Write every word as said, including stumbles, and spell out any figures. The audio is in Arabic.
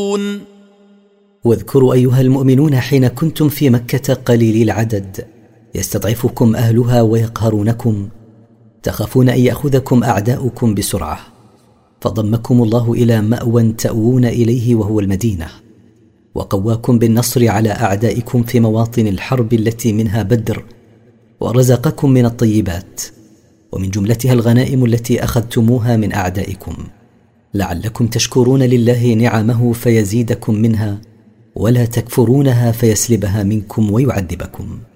واذكروا أيها المؤمنون حين كنتم في مكة قليلي العدد يستضعفكم أهلها ويقهرونكم تخافون أن يأخذكم أعداؤكم بسرعة، فضمكم الله إلى مأوى تأوون إليه وهو المدينة، وقواكم بالنصر على أعدائكم في مواطن الحرب التي منها بدر، ورزقكم من الطيبات ومن جملتها الغنائم التي أخذتموها من أعدائكم، لعلكم تشكرون لله نعمه فيزيدكم منها ولا تكفرونها فيسلبها منكم ويعذبكم.